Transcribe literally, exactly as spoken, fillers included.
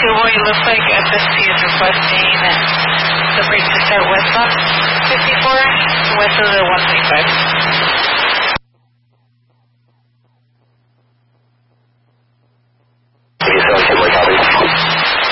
two boy looks like F S P is requesting the brake to start west on fifty-four, west of the